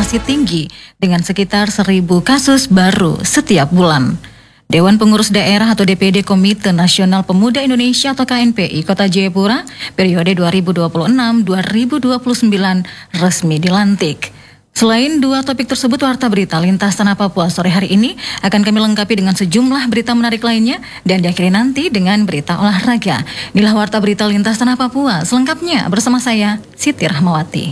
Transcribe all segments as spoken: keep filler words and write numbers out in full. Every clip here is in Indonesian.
masih tinggi dengan sekitar seribu kasus baru setiap bulan. Dewan Pengurus Daerah atau D P D Komite Nasional Pemuda Indonesia atau K N P I Kota Jayapura periode dua ribu dua puluh enam sampai dua ribu dua puluh sembilan resmi dilantik. Selain dua topik tersebut, Warta Berita Lintas Tanah Papua sore hari ini akan kami lengkapi dengan sejumlah berita menarik lainnya dan diakhiri nanti dengan berita olahraga. Inilah Warta Berita Lintas Tanah Papua selengkapnya bersama saya Siti Rahmawati.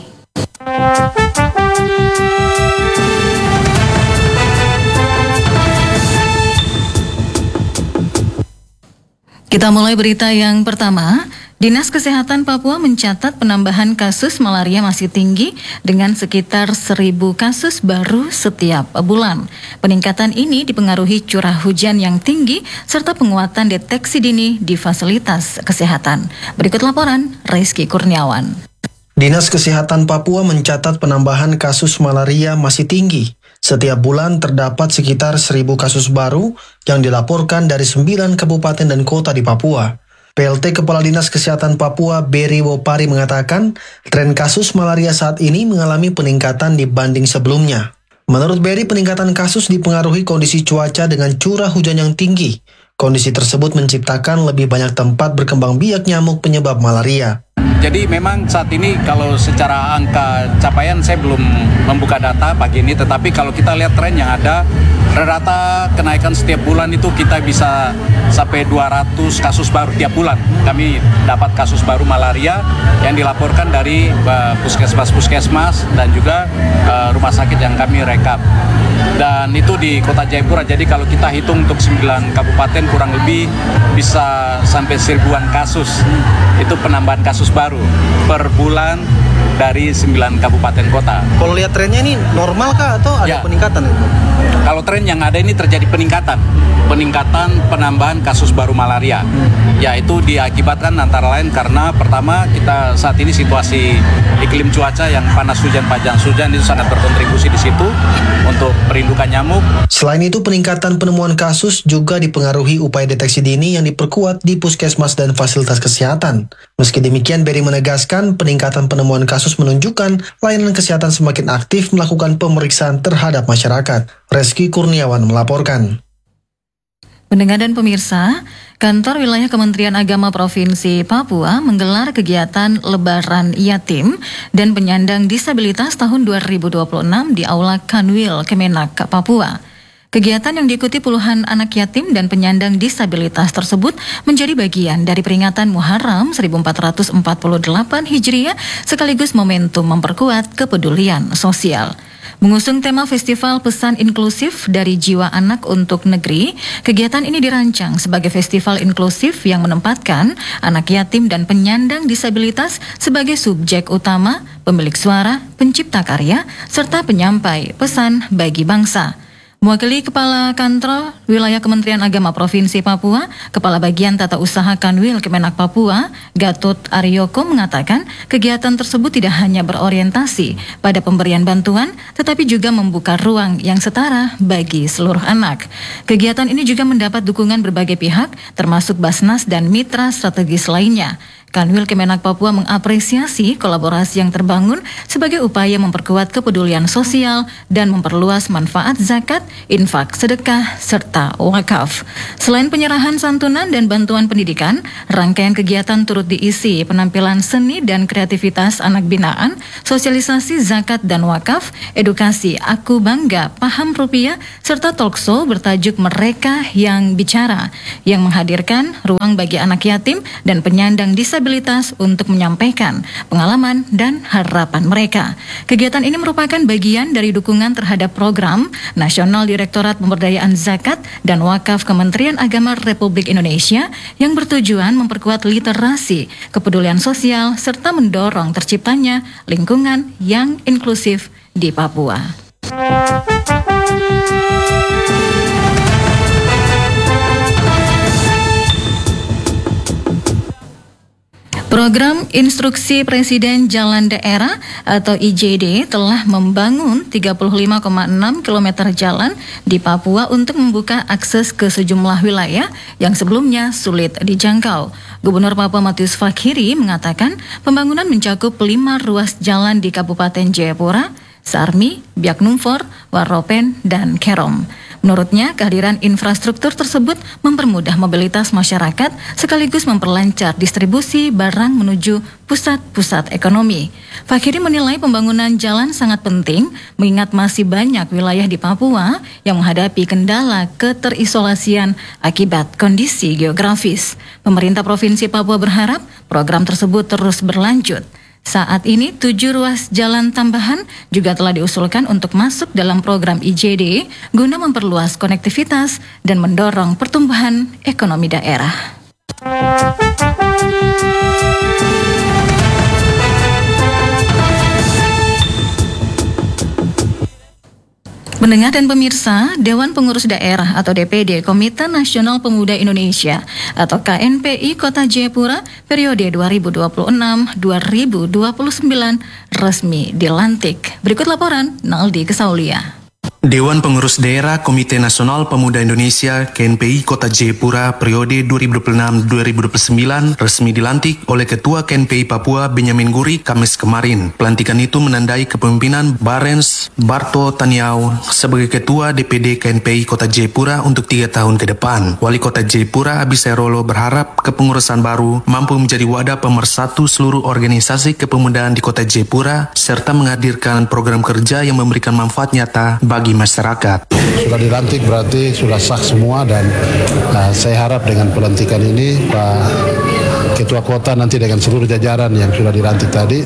Kita mulai berita yang pertama. Dinas Kesehatan Papua mencatat penambahan kasus malaria masih tinggi dengan sekitar seribu kasus baru setiap bulan. Peningkatan ini dipengaruhi curah hujan yang tinggi serta penguatan deteksi dini di fasilitas kesehatan. Berikut laporan Rizky Kurniawan. Dinas Kesehatan Papua mencatat penambahan kasus malaria masih tinggi. Setiap bulan terdapat sekitar seribu kasus baru yang dilaporkan dari sembilan kabupaten dan kota di Papua. P L T Kepala Dinas Kesehatan Papua Beri Wopari mengatakan tren kasus malaria saat ini mengalami peningkatan dibanding sebelumnya. Menurut Beri, peningkatan kasus dipengaruhi kondisi cuaca dengan curah hujan yang tinggi. Kondisi tersebut menciptakan lebih banyak tempat berkembang biak nyamuk penyebab malaria. Jadi memang saat ini kalau secara angka capaian saya belum membuka data pagi ini, tetapi kalau kita lihat tren yang ada, rata-rata kenaikan setiap bulan itu kita bisa sampai dua ratus kasus baru tiap bulan. Kami dapat kasus baru malaria yang dilaporkan dari uh, puskesmas-puskesmas dan juga uh, rumah sakit yang kami rekap. Dan itu di Kota Jayapura, jadi kalau kita hitung untuk sembilan kabupaten kurang lebih bisa sampai seribuan kasus. Itu penambahan kasus baru per bulan dari sembilan kabupaten kota. Kalau lihat trennya ini normal kah atau ada ya. peningkatan? Kalau tren yang ada ini terjadi peningkatan. Peningkatan penambahan kasus baru malaria. Hmm. Ya, itu diakibatkan antara lain karena pertama kita saat ini situasi iklim cuaca yang panas hujan panjang hujan itu sangat berkontribusi di situ untuk perindukan nyamuk. Selain itu, peningkatan penemuan kasus juga dipengaruhi upaya deteksi dini yang diperkuat di puskesmas dan fasilitas kesehatan. Meski demikian, Beri menegaskan peningkatan penemuan kasus menunjukkan layanan kesehatan semakin aktif melakukan pemeriksaan terhadap masyarakat. Rizky Kurniawan melaporkan. Pendengar dan pemirsa, Kantor Wilayah Kementerian Agama Provinsi Papua menggelar kegiatan Lebaran Yatim dan Penyandang Disabilitas tahun dua ribu dua puluh enam di Aula Kanwil Kemenak Papua. Kegiatan yang diikuti puluhan anak yatim dan penyandang disabilitas tersebut menjadi bagian dari peringatan Muharram seribu empat ratus empat puluh delapan Hijriah sekaligus momentum memperkuat kepedulian sosial. Mengusung tema Festival Pesan Inklusif dari Jiwa Anak untuk Negeri, kegiatan ini dirancang sebagai festival inklusif yang menempatkan anak yatim dan penyandang disabilitas sebagai subjek utama, pemilik suara, pencipta karya, serta penyampai pesan bagi bangsa. Mewakili Kepala Kantor Wilayah Kementerian Agama Provinsi Papua, Kepala Bagian Tata Usaha Kanwil Kemenak Papua, Gatot Aryoko mengatakan kegiatan tersebut tidak hanya berorientasi pada pemberian bantuan, tetapi juga membuka ruang yang setara bagi seluruh anak. Kegiatan ini juga mendapat dukungan berbagai pihak, termasuk Basnas dan mitra strategis lainnya. Kanwil Kemenak Papua mengapresiasi kolaborasi yang terbangun sebagai upaya memperkuat kepedulian sosial dan memperluas manfaat zakat, infak, sedekah, serta wakaf. Selain penyerahan santunan dan bantuan pendidikan, rangkaian kegiatan turut diisi penampilan seni dan kreativitas anak binaan, sosialisasi zakat dan wakaf, edukasi Aku Bangga Paham Rupiah, serta talkshow bertajuk Mereka yang Bicara, yang menghadirkan ruang bagi anak yatim dan penyandang disabilitas untuk menyampaikan pengalaman dan harapan mereka. Kegiatan ini merupakan bagian dari dukungan terhadap program Nasional Direktorat Pemberdayaan Zakat dan Wakaf Kementerian Agama Republik Indonesia yang bertujuan memperkuat literasi, kepedulian sosial, serta mendorong terciptanya lingkungan yang inklusif di Papua. Program Instruksi Presiden Jalan Daerah atau I J D telah membangun tiga puluh lima koma enam kilometer jalan di Papua untuk membuka akses ke sejumlah wilayah yang sebelumnya sulit dijangkau. Gubernur Papua Matius Fakhiri mengatakan pembangunan mencakup lima ruas jalan di Kabupaten Jayapura, Sarmi, Biak Numfor, Waropen, dan Kerom. Menurutnya, kehadiran infrastruktur tersebut mempermudah mobilitas masyarakat sekaligus memperlancar distribusi barang menuju pusat-pusat ekonomi. Fakhiri menilai pembangunan jalan sangat penting mengingat masih banyak wilayah di Papua yang menghadapi kendala keterisolasian akibat kondisi geografis. Pemerintah Provinsi Papua berharap program tersebut terus berlanjut. Saat ini tujuh ruas jalan tambahan juga telah diusulkan untuk masuk dalam program I J D guna memperluas konektivitas dan mendorong pertumbuhan ekonomi daerah. Pendengar dan pemirsa, Dewan Pengurus Daerah atau D P D Komite Nasional Pemuda Indonesia atau K N P I Kota Jayapura periode dua ribu dua puluh enam sampai dua ribu dua puluh sembilan resmi dilantik. Berikut laporan Naldi Kesaulia. Dewan Pengurus Daerah Komite Nasional Pemuda Indonesia K N P I Kota Jayapura periode dua ribu dua puluh enam sampai dua ribu dua puluh sembilan resmi dilantik oleh Ketua K N P I Papua Benyamin Guri Kamis kemarin. Pelantikan itu menandai kepemimpinan Barens Barto Taniau sebagai Ketua D P D K N P I Kota Jayapura untuk tiga tahun ke depan. Wali Kota Jayapura Abisai Rolo berharap kepengurusan baru mampu menjadi wadah pemersatu seluruh organisasi kepemudaan di Kota Jayapura serta menghadirkan program kerja yang memberikan manfaat nyata bagi masyarakat. Sudah dilantik berarti sudah sah semua dan uh, saya harap dengan pelantikan ini Pak Ketua Kota nanti dengan seluruh jajaran yang sudah dilantik tadi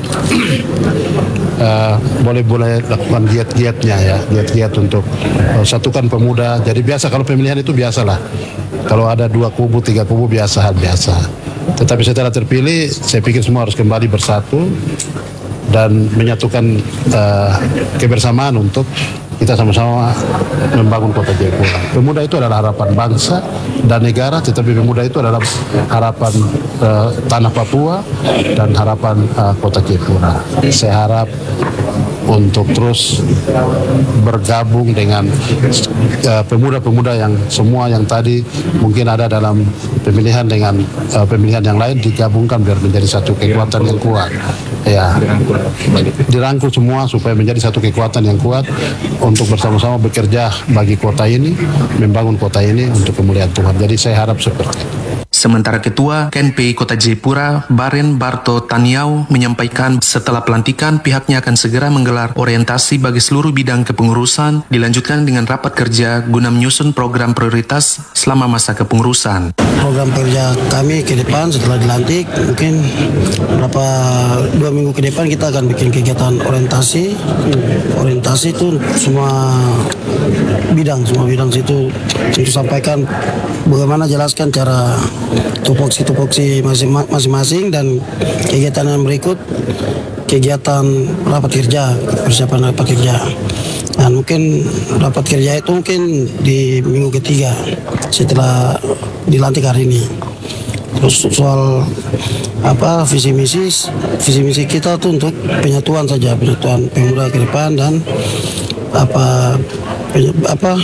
uh, boleh-boleh lakukan giat-giatnya ya, giat-giat untuk uh, satukan pemuda. Jadi biasa kalau pemilihan itu biasalah. Kalau ada dua kubu, tiga kubu biasa hal biasa. Tetapi setelah terpilih, saya pikir semua harus kembali bersatu dan menyatukan uh, kebersamaan untuk kita sama-sama membangun Kota Jayapura. Pemuda itu adalah harapan bangsa dan negara, tetapi pemuda itu adalah harapan uh, tanah Papua dan harapan uh, Kota Jayapura. Saya harap untuk terus bergabung dengan uh, pemuda-pemuda yang semua yang tadi mungkin ada dalam pemilihan dengan uh, pemilihan yang lain digabungkan biar menjadi satu kekuatan yang kuat. Ya, dirangkul semua supaya menjadi satu kekuatan yang kuat untuk bersama-sama bekerja bagi kota ini, membangun kota ini untuk kemuliaan Tuhan. Jadi saya harap seperti itu. Sementara Ketua K N P I Kota Jayapura, Baren Barto Taniau, menyampaikan setelah pelantikan pihaknya akan segera menggelar orientasi bagi seluruh bidang kepengurusan, dilanjutkan dengan rapat kerja guna menyusun program prioritas selama masa kepengurusan. Program kerja kami ke depan setelah dilantik, mungkin berapa dua minggu ke depan kita akan bikin kegiatan orientasi. Orientasi itu semua bidang, semua bidang situ itu sampaikan bagaimana jelaskan cara tupoksi-tupoksi masing-masing dan kegiatan yang berikut kegiatan rapat kerja, persiapan rapat kerja. Dan mungkin rapat kerja itu mungkin di minggu ketiga setelah dilantik hari ini. Terus soal apa visi misi visi misi kita tuh untuk penyatuan saja, penyatuan pemuda ke depan dan apa apa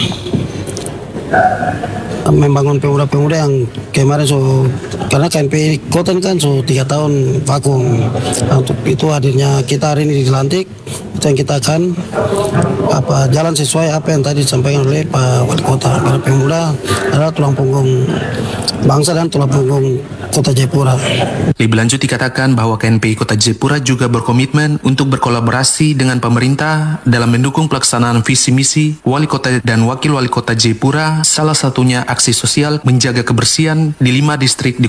membangun pemuda-pemuda yang kemarin so karena K N P I Kota ini kan so tiga tahun vakum. Nah, untuk itu hadirnya kita hari ini dilantik, itu yang kita akan apa jalan sesuai apa yang tadi disampaikan oleh Pak Wali Kota. Karena pemuda adalah tulang punggung bangsa dan tulang punggung Kota Jayapura. Lebih lanjut dikatakan bahwa K N P I Kota Jayapura juga berkomitmen untuk berkolaborasi dengan pemerintah dalam mendukung pelaksanaan visi misi Wali Kota dan Wakil Wali Kota Jayapura, salah satunya aksi sosial menjaga kebersihan di lima distrik di